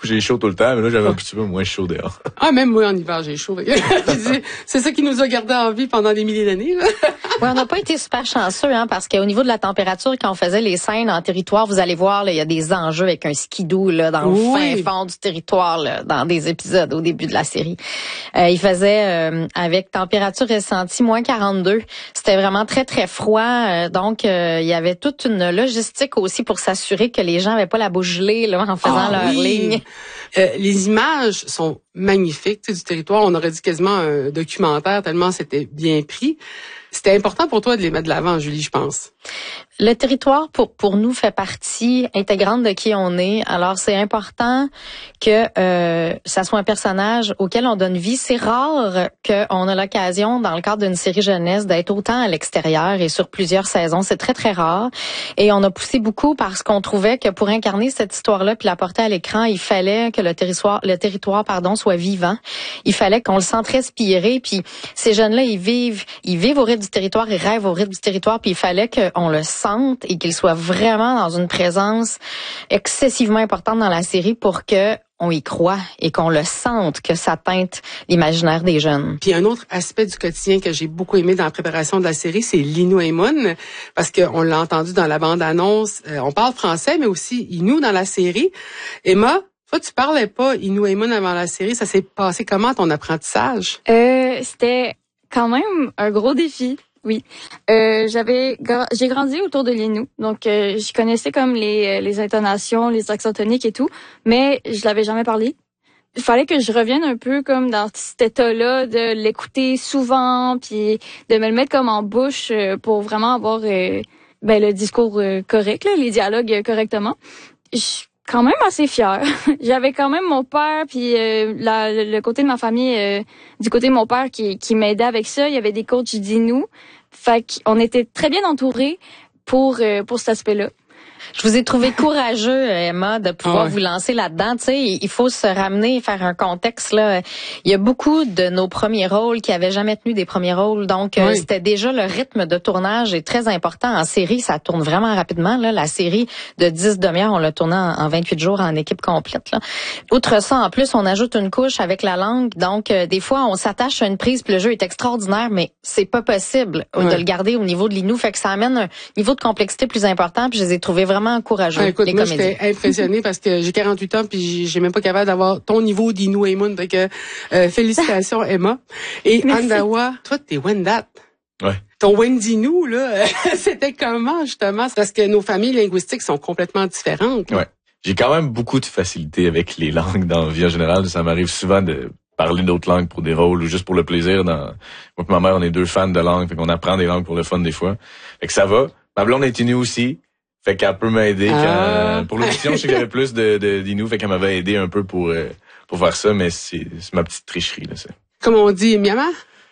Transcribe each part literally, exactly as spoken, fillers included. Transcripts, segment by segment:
J'ai chaud tout le temps, mais là, j'avais un petit peu moins chaud dehors. Ah, même moi, en hiver, j'ai chaud. C'est ça qui nous a gardés en vie pendant des milliers d'années, là. Oui, on n'a pas été super chanceux, hein, parce qu'au niveau de la température, quand on faisait les scènes en territoire, vous allez voir, il y a des enjeux avec un skidoo, là, dans le oui. fin fond du territoire, là, dans des épisodes au début de la série. Euh, il faisait, euh, avec température ressentie, moins quarante-deux. C'était vraiment très, très froid. Euh, donc, euh, il y avait toute une logistique aussi pour s'assurer que les gens n'avaient pas la bouche gelée, là, en faisant ah, leur oui. ligne. Euh, les images sont magnifiques, tu sais, du territoire. On aurait dit quasiment un documentaire tellement c'était bien pris. C'était important pour toi de les mettre de l'avant, Julie, je pense. Le territoire, pour pour nous, fait partie intégrante de qui on est. Alors, c'est important que euh, ça soit un personnage auquel on donne vie. C'est rare qu'on a l'occasion, dans le cadre d'une série jeunesse, d'être autant à l'extérieur et sur plusieurs saisons. C'est très, très rare. Et on a poussé beaucoup parce qu'on trouvait que pour incarner cette histoire-là puis la porter à l'écran, il fallait que le territoire, le territoire, pardon, soit vivant. Il fallait qu'on le sente respirer. Puis ces jeunes-là, ils vivent, ils vivent au rythme du territoire, ils rêvent au rythme du territoire. Puis il fallait qu'on le sente et qu'il soit vraiment dans une présence excessivement importante dans la série pour que on y croit et qu'on le sente, que ça teinte l'imaginaire des jeunes. Puis un autre aspect du quotidien que j'ai beaucoup aimé dans la préparation de la série, c'est l'Innu Aimun, parce qu'on l'a entendu dans la bande-annonce. Euh, on parle français, mais aussi Innu dans la série. Emma, toi, tu parlais pas Innu Aimun avant la série. Ça s'est passé comment, ton apprentissage? Euh, c'était quand même un gros défi. Oui, euh, j'avais, j'ai grandi autour de l'Innu, donc euh, je connaissais comme les les intonations, les accents toniques et tout, mais je l'avais jamais parlé. Il fallait que je revienne un peu comme dans cet état-là de l'écouter souvent, puis de me le mettre comme en bouche pour vraiment avoir euh, ben le discours euh, correct, là, les dialogues correctement. Je suis quand même assez fière. J'avais quand même mon père, puis euh, la, le côté de ma famille, euh, du côté de mon père qui, qui m'aidait avec ça. Il y avait des coachs d'Innu. Fait qu'on était très bien entourés pour euh, pour cet aspect-là. Je vous ai trouvé courageux, Emma, de pouvoir ah ouais. vous lancer là-dedans. Tu sais, il faut se ramener et faire un contexte là. Il y a beaucoup de nos premiers rôles qui avaient jamais tenu des premiers rôles, donc oui. euh, c'était déjà le rythme de tournage est très important. En série, ça tourne vraiment rapidement. Là, la série de dix demi-heures, on l'a tournée en, en vingt-huit jours en équipe complète. Là. Outre ça, en plus, on ajoute une couche avec la langue. Donc, euh, des fois, on s'attache à une prise, puis le jeu est extraordinaire, mais c'est pas possible oui. de le garder au niveau de l'Innu. Fait que ça amène un niveau de complexité plus important. Puis je les ai trouvés vraiment encourageant. Ah, écoute, moi, j'étais impressionnée parce que j'ai quarante-huit ans puis j'ai même pas capable d'avoir ton niveau d'Innu Aimun. Fait que, euh, félicitations, Emma. Et Andawa, toi, t'es Wendat. Ouais. Ton Wendinu, là, c'était comment, justement? C'est parce que nos familles linguistiques sont complètement différentes. Là. Ouais. J'ai quand même beaucoup de facilité avec les langues dans la vie en général. Ça m'arrive souvent de parler d'autres langues pour des rôles ou juste pour le plaisir. Dans... Moi et ma mère, on est deux fans de langues. Fait qu'on apprend des langues pour le fun des fois. Fait que ça va. Ma blonde est Innu aussi. Fait qu'elle peut m'aider. Ah. Quand, pour l'audition, je sais qu'il y avait plus de, de d'Innu, fait qu'elle m'avait aidé un peu pour euh, pour faire ça, mais c'est, c'est ma petite tricherie là. C'est. Comme on dit, Miama.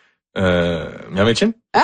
Euh, Miamachin. Ah.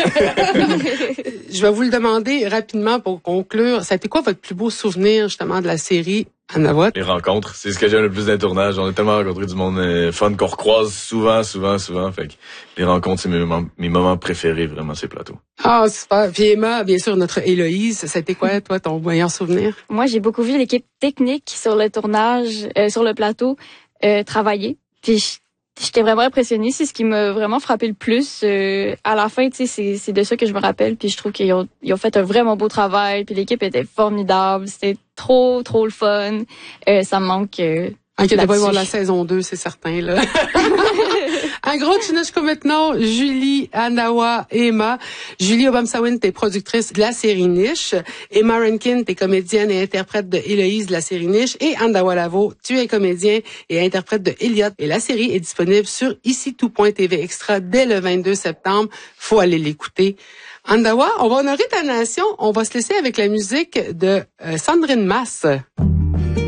Je vais vous le demander rapidement pour conclure. Ça a été quoi votre plus beau souvenir justement de la série Anawat? Les rencontres, c'est ce que j'aime le plus d'un tournage. On a tellement rencontré du monde euh, fun qu'on recroise souvent, souvent, souvent. Fait que les rencontres, c'est mes moments, mes moments préférés vraiment ces plateaux. Ah super. Puis Emma, bien sûr, notre Héloïse, ça a été quoi toi ton meilleur souvenir? Moi, j'ai beaucoup vu l'équipe technique sur le tournage, euh, sur le plateau, euh, travailler. Puis j'étais vraiment impressionnée. C'est ce qui m'a vraiment frappé le plus. Euh, à la fin, tu sais, c'est, c'est de ça que je me rappelle. Puis je trouve qu'ils ont, ils ont fait un vraiment beau travail. Puis l'équipe était formidable. C'était trop, trop le fun. Euh, ça me manque. Euh, Inquiétez pas, voir la saison deux, c'est certain, là. Un gros tchinochko maintenant, Julie, Andawa et Emma. Julie Obamsawin, t'es productrice de la série Niche. Emma Rankin, t'es comédienne et interprète de Héloïse de la série Niche. Et Andawa Lavo, tu es comédien et interprète de Elliot. Et la série est disponible sur ici tout point t v extra dès le vingt-deux septembre. Faut aller l'écouter. Andawa, on va honorer ta nation. On va se laisser avec la musique de euh, Sandrine Masse.